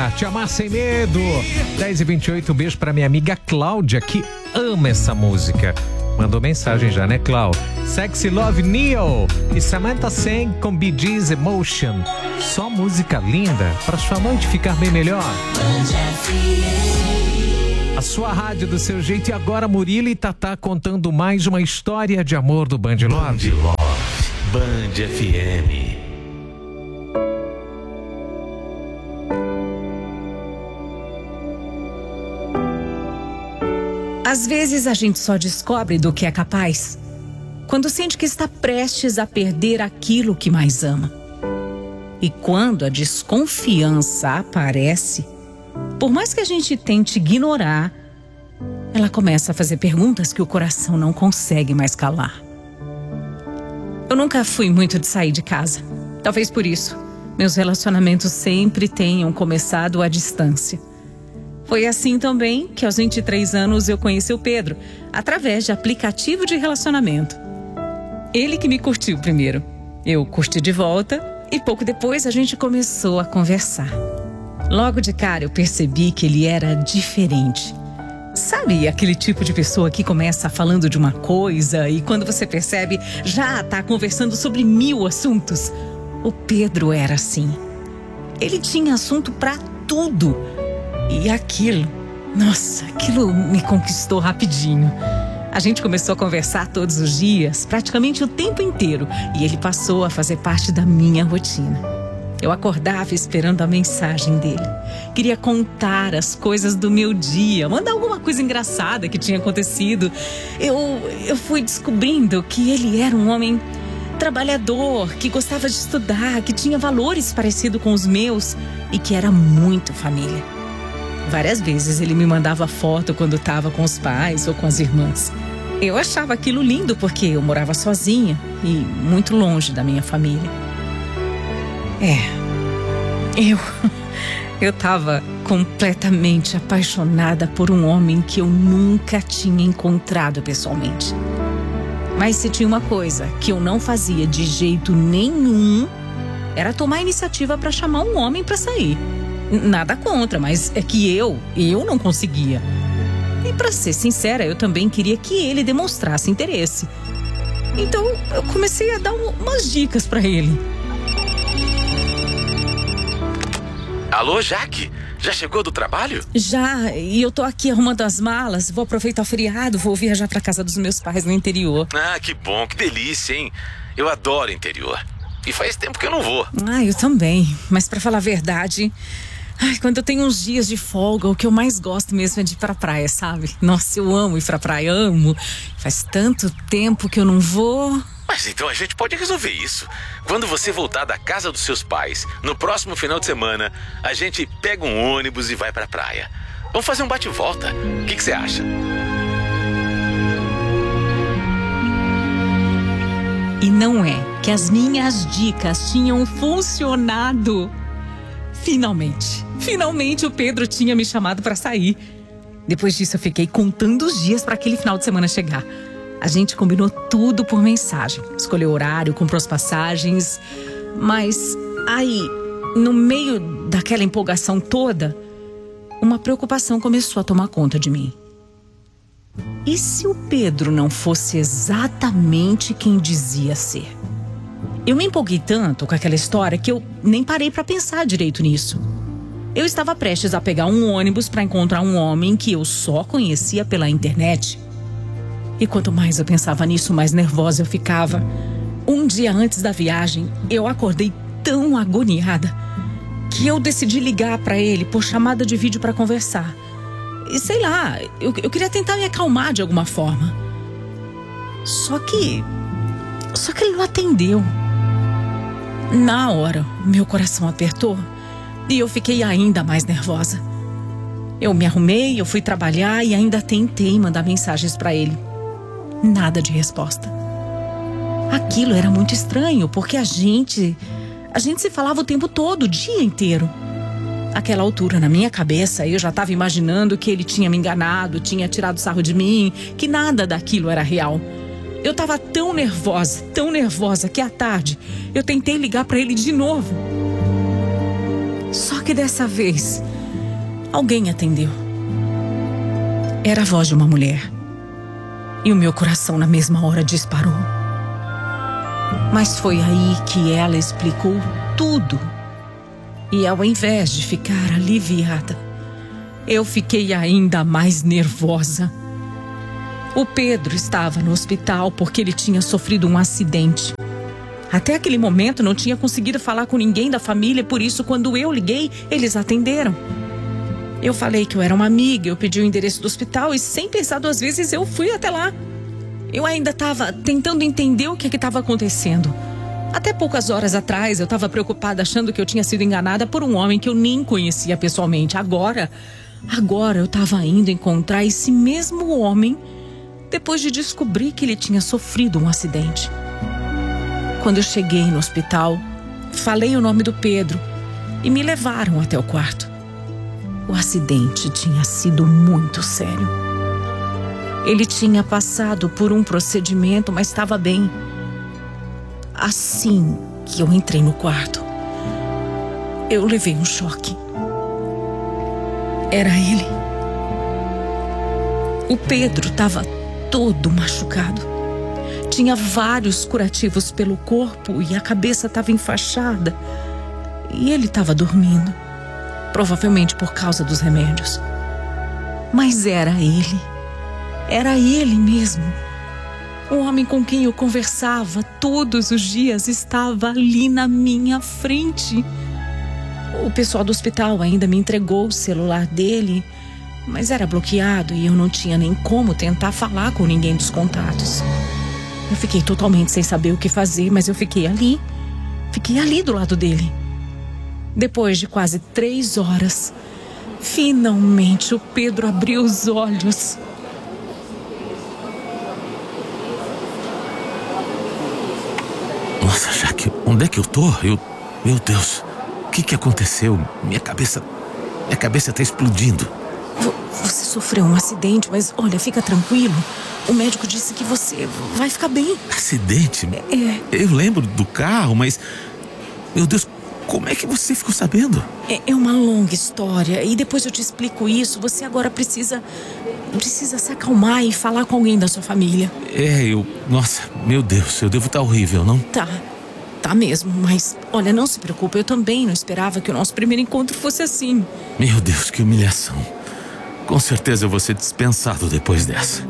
Te Amar Sem Medo. 10h28, beijo pra minha amiga Cláudia, que ama essa música. Mandou mensagem já, né, Clau? Sexy Love Neo e Samantha Sang com Bee Gees Emotion. Só música linda pra sua noite ficar bem melhor. A sua rádio do seu jeito. E agora Murilo e Tatá contando mais uma história de amor do Band Love. Band FM. Às vezes a gente só descobre do que é capaz quando sente que está prestes a perder aquilo que mais ama. E quando a desconfiança aparece, por mais que a gente tente ignorar, ela começa a fazer perguntas que o coração não consegue mais calar. Eu nunca fui muito de sair de casa. Talvez por isso, meus relacionamentos sempre tenham começado à distância. Foi assim também que aos 23 anos eu conheci o Pedro, através de aplicativo de relacionamento. Ele que me curtiu primeiro. Eu curti de volta e pouco depois a gente começou a conversar. Logo de cara eu percebi que ele era diferente. Sabe aquele tipo de pessoa que começa falando de uma coisa e quando você percebe já está conversando sobre 1000 assuntos? O Pedro era assim. Ele tinha assunto para tudo. E aquilo me conquistou rapidinho. A gente começou a conversar todos os dias, praticamente o tempo inteiro. E ele passou a fazer parte da minha rotina. Eu acordava esperando a mensagem dele. Queria contar as coisas do meu dia, mandar alguma coisa engraçada que tinha acontecido. Eu fui descobrindo que ele era um homem trabalhador, que gostava de estudar, que tinha valores parecidos com os meus e que era muito família. Várias vezes ele me mandava foto quando estava com os pais ou com as irmãs. Eu achava aquilo lindo porque eu morava sozinha e muito longe da minha família. Eu estava completamente apaixonada por um homem que eu nunca tinha encontrado pessoalmente. Mas se tinha uma coisa que eu não fazia de jeito nenhum, era tomar iniciativa para chamar um homem para sair. Nada contra, mas é que eu não conseguia. E para ser sincera, eu também queria que ele demonstrasse interesse. Então eu comecei a dar umas dicas para ele. Alô, Jaque? Já chegou do trabalho? Já, e eu tô aqui arrumando as malas. Vou aproveitar o feriado, vou viajar pra casa dos meus pais no interior. Ah, que bom, que delícia, hein? Eu adoro interior. E faz tempo que eu não vou. Eu também. Mas pra falar a verdade, quando eu tenho uns dias de folga, o que eu mais gosto mesmo é de ir pra praia, sabe? Nossa, eu amo ir pra praia, amo. Faz tanto tempo que eu não vou. Mas então a gente pode resolver isso. Quando você voltar da casa dos seus pais, no próximo final de semana, a gente pega um ônibus e vai pra praia. Vamos fazer um bate-volta. O que você acha? E não é que as minhas dicas tinham funcionado. Finalmente o Pedro tinha me chamado pra sair. Depois disso eu fiquei contando os dias pra aquele final de semana chegar. A gente combinou tudo por mensagem. Escolheu o horário, comprou as passagens. Mas aí, no meio daquela empolgação toda, uma preocupação começou a tomar conta de mim. E se o Pedro não fosse exatamente quem dizia ser? Eu me empolguei tanto com aquela história que eu nem parei pra pensar direito nisso. Eu estava prestes a pegar um ônibus para encontrar um homem que eu só conhecia pela internet. E quanto mais eu pensava nisso, mais nervosa eu ficava. Um dia antes da viagem, eu acordei tão agoniada que eu decidi ligar para ele por chamada de vídeo para conversar. E sei lá, eu queria tentar me acalmar de alguma forma. Só que ele não atendeu. Na hora, meu coração apertou e eu fiquei ainda mais nervosa. Eu me arrumei, eu fui trabalhar e ainda tentei mandar mensagens para ele. Nada de resposta. Aquilo era muito estranho, porque a gente se falava o tempo todo, o dia inteiro. Àquela altura, na minha cabeça, eu já estava imaginando que ele tinha me enganado, tinha tirado sarro de mim, que nada daquilo era real. Eu estava tão nervosa, que à tarde eu tentei ligar para ele de novo. Só que dessa vez, Alguém atendeu. Era a voz de uma mulher. E o meu coração na mesma hora disparou. Mas foi aí que ela explicou tudo. E ao invés de ficar aliviada, eu fiquei ainda mais nervosa. O Pedro estava no hospital porque ele tinha sofrido um acidente. Até aquele momento não tinha conseguido falar com ninguém da família, por isso quando eu liguei, eles atenderam. Eu falei que eu era uma amiga, eu pedi o endereço do hospital e sem pensar duas vezes eu fui até lá. Eu ainda estava tentando entender o que estava acontecendo. Até poucas horas atrás eu estava preocupada achando que eu tinha sido enganada por um homem que eu nem conhecia pessoalmente. Agora eu estava indo encontrar esse mesmo homem depois de descobrir que ele tinha sofrido um acidente. Quando eu cheguei no hospital, falei o nome do Pedro e me levaram até o quarto. O acidente tinha sido muito sério. Ele tinha passado por um procedimento, mas estava bem. Assim que eu entrei no quarto, eu levei um choque. Era ele. O Pedro estava todo machucado. Tinha vários curativos pelo corpo e a cabeça estava enfaixada. E ele estava dormindo, provavelmente por causa dos remédios. Mas era ele mesmo. O homem com quem eu conversava todos os dias estava ali na minha frente. O pessoal do hospital ainda me entregou o celular dele, mas era bloqueado e eu não tinha nem como tentar falar com ninguém dos contatos. Eu fiquei totalmente sem saber o que fazer, mas eu fiquei ali do lado dele. Depois de quase 3 horas, finalmente o Pedro abriu os olhos. Nossa, Jaque, onde é que eu tô? Meu Deus, o que aconteceu? Minha cabeça tá explodindo. Você sofreu um acidente, mas olha, fica tranquilo. O médico disse que você vai ficar bem. Acidente? Eu lembro do carro, mas... Meu Deus, como é que você ficou sabendo? É uma longa história e depois eu te explico isso. Você agora precisa se acalmar e falar com alguém da sua família. Nossa, meu Deus, eu devo estar horrível, não? Tá mesmo, mas olha, não se preocupe. Eu também não esperava que o nosso primeiro encontro fosse assim. Meu Deus, que humilhação. Com certeza eu vou ser dispensado depois dessa.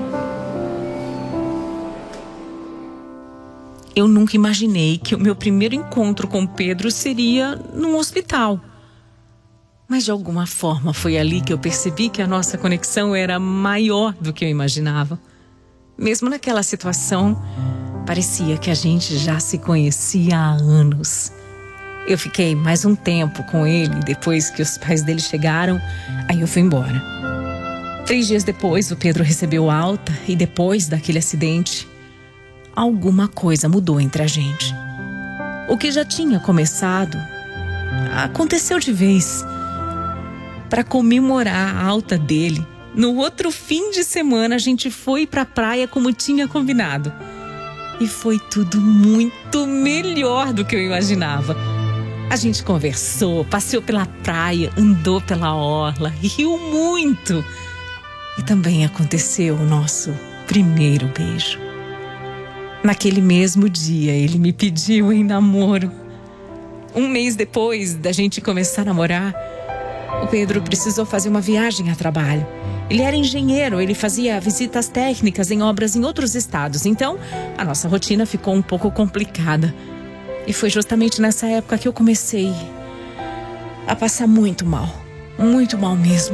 Eu nunca imaginei que o meu primeiro encontro com Pedro seria num hospital. Mas de alguma forma foi ali que eu percebi que a nossa conexão era maior do que eu imaginava. Mesmo naquela situação, parecia que a gente já se conhecia há anos. Eu fiquei mais um tempo com ele depois que os pais dele chegaram, aí eu fui embora. 3 dias depois, o Pedro recebeu alta e depois daquele acidente, alguma coisa mudou entre a gente. O que já tinha começado aconteceu de vez. Para comemorar a alta dele, no outro fim de semana a gente foi para a praia como tinha combinado. E foi tudo muito melhor do que eu imaginava. A gente conversou, passeou pela praia, andou pela orla, riu muito. E também aconteceu o nosso primeiro beijo. Naquele mesmo dia, ele me pediu em namoro. 1 mês depois da gente começar a namorar, o Pedro precisou fazer uma viagem a trabalho. Ele era engenheiro, ele fazia visitas técnicas em obras em outros estados. Então, a nossa rotina ficou um pouco complicada. E foi justamente nessa época que eu comecei a passar muito mal mesmo.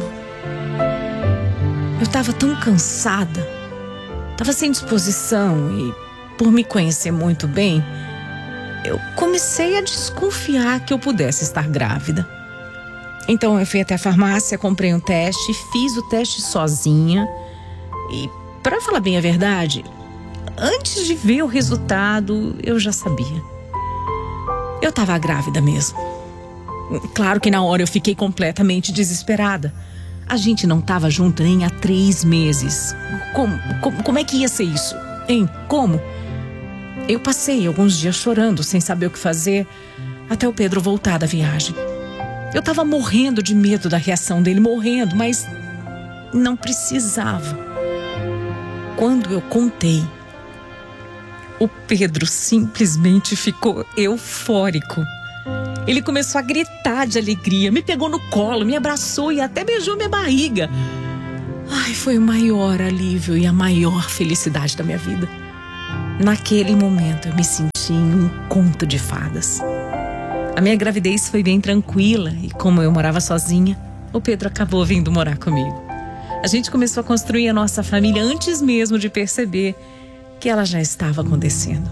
Eu estava tão cansada, estava sem disposição e, por me conhecer muito bem, eu comecei a desconfiar que eu pudesse estar grávida. Então eu fui até a farmácia, comprei um teste, fiz o teste sozinha e, para falar bem a verdade, antes de ver o resultado, eu já sabia. Eu estava grávida mesmo. Claro que na hora eu fiquei completamente desesperada. A gente não estava junto nem há 3 meses. Como é que ia ser isso? Hein? Como? Eu passei alguns dias chorando, sem saber o que fazer, até o Pedro voltar da viagem. Eu estava morrendo de medo da reação dele, morrendo, mas não precisava. Quando eu contei, o Pedro simplesmente ficou eufórico. Ele começou a gritar de alegria, me pegou no colo, me abraçou e até beijou minha barriga. Ai, foi o maior alívio e a maior felicidade da minha vida. Naquele momento eu me senti em um conto de fadas. A minha gravidez foi bem tranquila e como eu morava sozinha, o Pedro acabou vindo morar comigo. A gente começou a construir a nossa família antes mesmo de perceber que ela já estava acontecendo.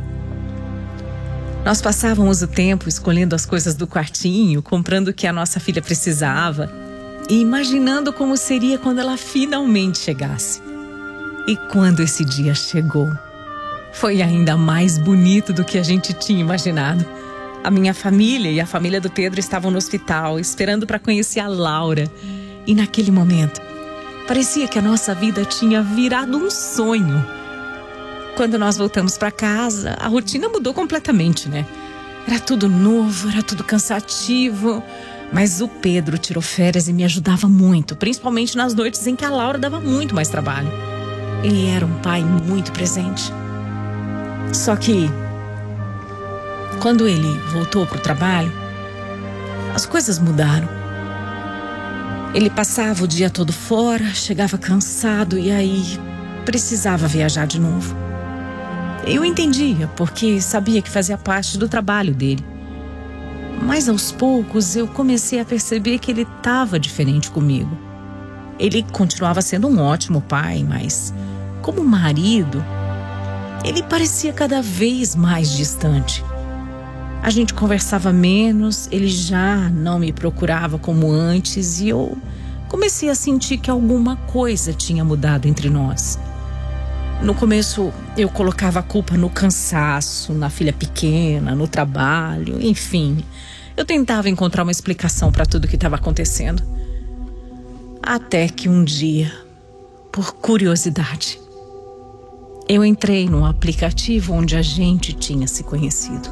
Nós passávamos o tempo escolhendo as coisas do quartinho, comprando o que a nossa filha precisava e imaginando como seria quando ela finalmente chegasse. E quando esse dia chegou, foi ainda mais bonito do que a gente tinha imaginado. A minha família e a família do Pedro estavam no hospital, esperando para conhecer a Laura. E naquele momento, parecia que a nossa vida tinha virado um sonho. Quando nós voltamos para casa, a rotina mudou completamente, né? Era tudo novo, era tudo cansativo. Mas o Pedro tirou férias e me ajudava muito, principalmente nas noites em que a Laura dava muito mais trabalho. Ele era um pai muito presente. Só que, quando ele voltou para o trabalho, as coisas mudaram. Ele passava o dia todo fora, chegava cansado e aí precisava viajar de novo. Eu entendia, porque sabia que fazia parte do trabalho dele. Mas aos poucos eu comecei a perceber que ele estava diferente comigo. Ele continuava sendo um ótimo pai, mas como marido, ele parecia cada vez mais distante. A gente conversava menos, ele já não me procurava como antes e eu comecei a sentir que alguma coisa tinha mudado entre nós. No começo, eu colocava a culpa no cansaço, na filha pequena, no trabalho, enfim. Eu tentava encontrar uma explicação para tudo o que estava acontecendo. Até que um dia, por curiosidade, eu entrei num aplicativo onde a gente tinha se conhecido.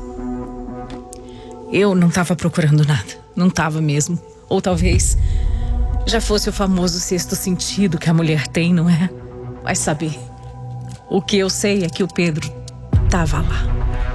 Eu não estava procurando nada, não estava mesmo. Ou talvez já fosse o famoso sexto sentido que a mulher tem, não é? Vai saber. O que eu sei é que o Pedro estava lá.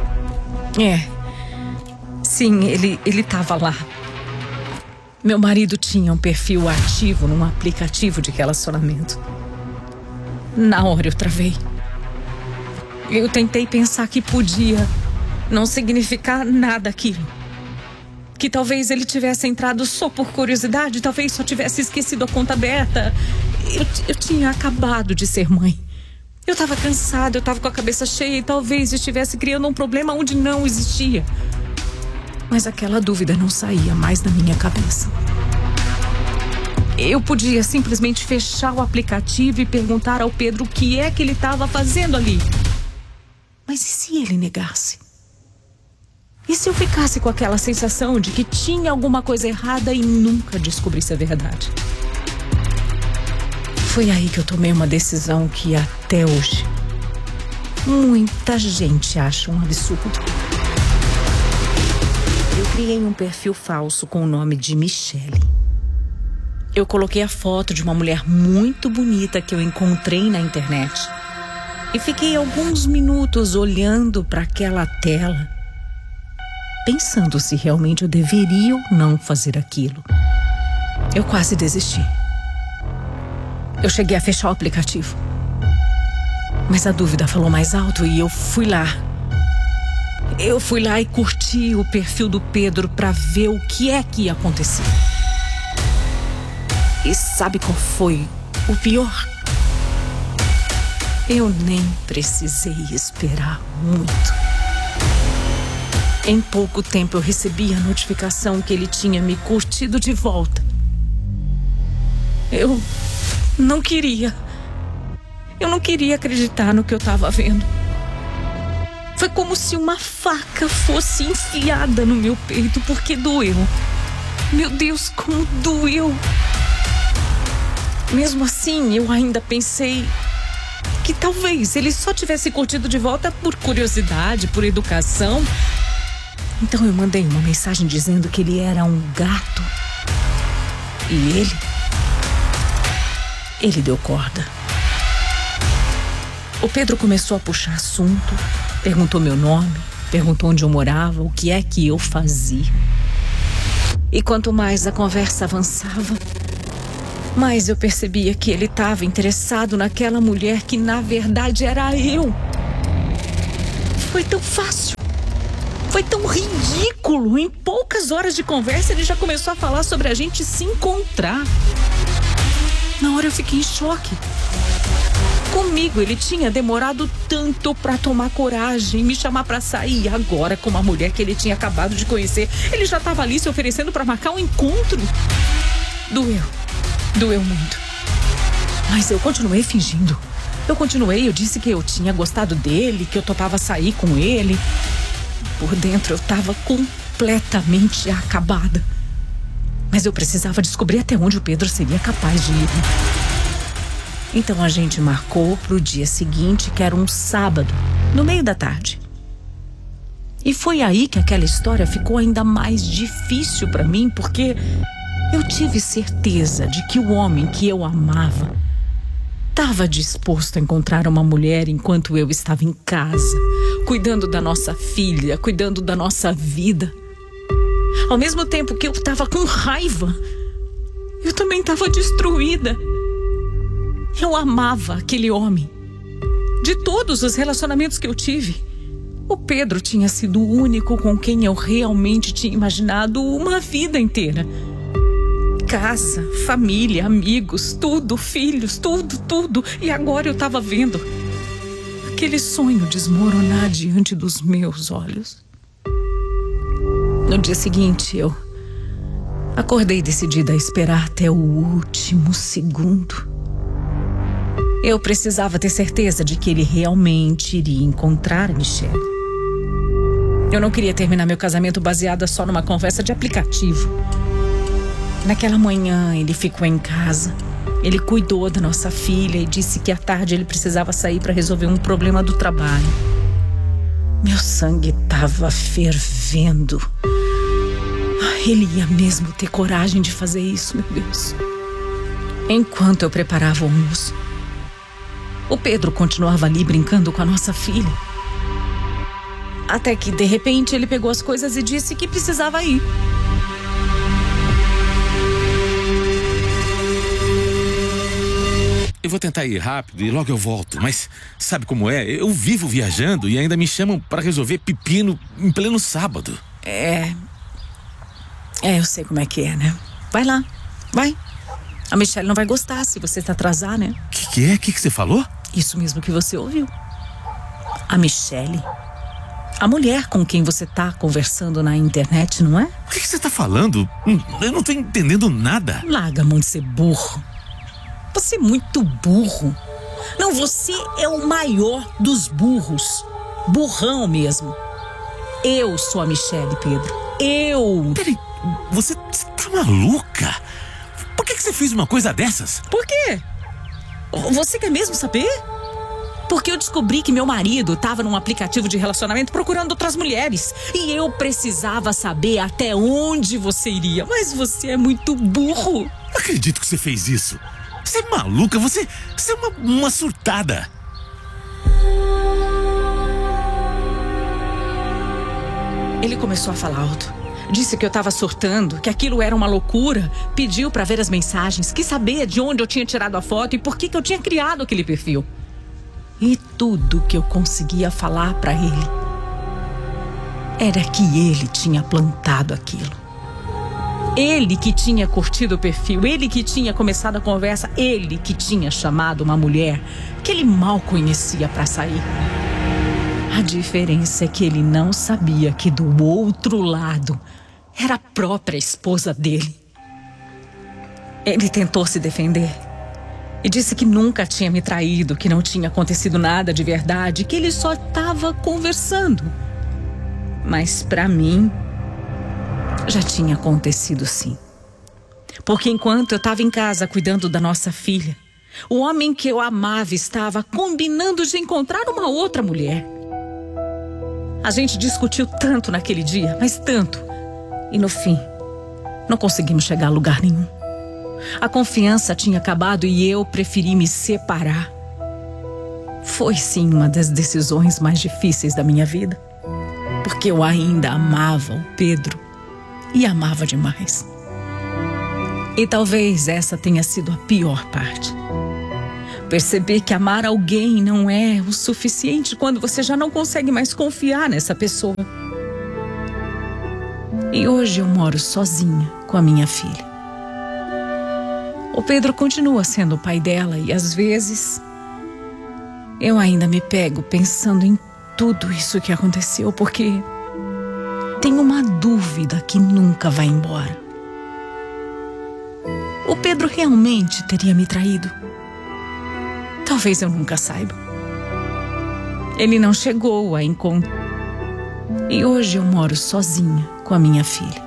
Sim, ele estava lá. Meu marido tinha um perfil ativo num aplicativo de relacionamento. Na hora eu travei. Eu tentei pensar que podia não significar nada aquilo. Que talvez ele tivesse entrado só por curiosidade, talvez só tivesse esquecido a conta aberta. Eu tinha acabado de ser mãe. Eu estava cansada, eu estava com a cabeça cheia e talvez estivesse criando um problema onde não existia. Mas aquela dúvida não saía mais da minha cabeça. Eu podia simplesmente fechar o aplicativo e perguntar ao Pedro o que é que ele estava fazendo ali. Mas e se ele negasse? E se eu ficasse com aquela sensação de que tinha alguma coisa errada e nunca descobrisse a verdade? Foi aí que eu tomei uma decisão que até hoje muita gente acha um absurdo. Eu criei um perfil falso com o nome de Michele. Eu coloquei a foto de uma mulher muito bonita que eu encontrei na internet. E fiquei alguns minutos olhando para aquela tela, pensando se realmente eu deveria ou não fazer aquilo. Eu quase desisti. Eu cheguei a fechar o aplicativo. Mas a dúvida falou mais alto e eu fui lá. Eu fui lá e curti o perfil do Pedro para ver o que é que ia acontecer. E sabe qual foi o pior? Eu nem precisei esperar muito. Em pouco tempo eu recebi a notificação que ele tinha me curtido de volta. Eu não queria acreditar no que eu estava vendo. Foi como se uma faca fosse enfiada no meu peito, porque doeu. Meu Deus, como doeu. Mesmo assim, eu ainda pensei que talvez ele só tivesse curtido de volta por curiosidade, por educação. Então eu mandei uma mensagem dizendo que ele era um gato. E ele deu corda. O Pedro começou a puxar assunto, perguntou meu nome, perguntou onde eu morava, o que é que eu fazia. E quanto mais a conversa avançava, mais eu percebia que ele estava interessado naquela mulher que na verdade era eu. Foi tão fácil. Foi tão ridículo. Em poucas horas de conversa ele já começou a falar sobre a gente se encontrar. Na hora eu fiquei em choque. Comigo ele tinha demorado tanto pra tomar coragem, me chamar pra sair. Agora, com uma mulher que ele tinha acabado de conhecer, ele já estava ali se oferecendo pra marcar um encontro. Doeu muito. Mas eu continuei fingindo. Eu disse que eu tinha gostado dele, que eu topava sair com ele. Por dentro eu tava completamente acabada. Mas eu precisava descobrir até onde o Pedro seria capaz de ir. Então a gente marcou pro dia seguinte, que era um sábado, no meio da tarde. E foi aí que aquela história ficou ainda mais difícil pra mim, porque eu tive certeza de que o homem que eu amava estava disposto a encontrar uma mulher enquanto eu estava em casa, cuidando da nossa filha, cuidando da nossa vida. Ao mesmo tempo que eu estava com raiva, eu também estava destruída. Eu amava aquele homem. De todos os relacionamentos que eu tive, o Pedro tinha sido o único com quem eu realmente tinha imaginado uma vida inteira. Casa, família, amigos, tudo, filhos, tudo. E agora eu estava vendo aquele sonho desmoronar diante dos meus olhos. No dia seguinte, eu acordei decidida a esperar até o último segundo. Eu precisava ter certeza de que ele realmente iria encontrar a Michelle. Eu não queria terminar meu casamento baseada só numa conversa de aplicativo. Naquela manhã, ele ficou em casa. Ele cuidou da nossa filha e disse que à tarde ele precisava sair para resolver um problema do trabalho. Meu sangue estava fervendo. Ele ia mesmo ter coragem de fazer isso, meu Deus. Enquanto eu preparava o almoço, o Pedro continuava ali brincando com a nossa filha. Até que, de repente, ele pegou as coisas e disse que precisava ir. Eu vou tentar ir rápido e logo eu volto, mas sabe como é? Eu vivo viajando e ainda me chamam para resolver pepino em pleno sábado. Eu sei como é que é, né? Vai lá, vai. A Michelle não vai gostar se você se atrasar, né? Que é? O que você falou? Isso mesmo que você ouviu. A Michelle, a mulher com quem você tá conversando na internet, não é? O que você tá falando? Eu não tô entendendo nada. Larga a mão de ser burro. Você é muito burro. Não, você é o maior dos burros. Burrão mesmo. Eu sou a Michelle, Pedro. Eu. Peraí, você tá maluca? Por que você fez uma coisa dessas? Por quê? Você quer mesmo saber? Porque eu descobri que meu marido estava num aplicativo de relacionamento procurando outras mulheres. E eu precisava saber até onde você iria. Mas você é muito burro. Não acredito que você fez isso. Você é maluca, você é uma surtada. Ele começou a falar alto. Disse que eu estava surtando, que aquilo era uma loucura. Pediu para ver as mensagens, quis saber de onde eu tinha tirado a foto e por que eu tinha criado aquele perfil. E tudo que eu conseguia falar para ele era que ele tinha plantado aquilo. Ele que tinha curtido o perfil, ele que tinha começado a conversa, ele que tinha chamado uma mulher que ele mal conhecia para sair. A diferença é que ele não sabia que do outro lado era a própria esposa dele. Ele tentou se defender e disse que nunca tinha me traído, que não tinha acontecido nada de verdade, que ele só estava conversando. Mas para mim, já tinha acontecido sim. Porque enquanto eu estava em casa cuidando da nossa filha, o homem que eu amava estava combinando de encontrar uma outra mulher. A gente discutiu tanto naquele dia, mas tanto. E no fim, não conseguimos chegar a lugar nenhum. A confiança tinha acabado e eu preferi me separar. Foi sim uma das decisões mais difíceis da minha vida, porque eu ainda amava o Pedro e amava demais. E talvez essa tenha sido a pior parte. Perceber que amar alguém não é o suficiente quando você já não consegue mais confiar nessa pessoa. E hoje eu moro sozinha com a minha filha. O Pedro continua sendo o pai dela e às vezes eu ainda me pego pensando em tudo isso que aconteceu, porque tenho uma dúvida que nunca vai embora. O Pedro realmente teria me traído? Talvez eu nunca saiba. Ele não chegou a encontrar. E hoje eu moro sozinha com a minha filha.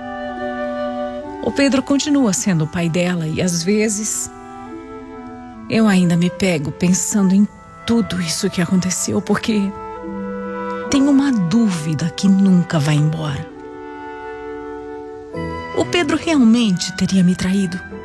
O Pedro continua sendo o pai dela e às vezes eu ainda me pego pensando em tudo isso que aconteceu, porque tenho uma dúvida que nunca vai embora. O Pedro realmente teria me traído?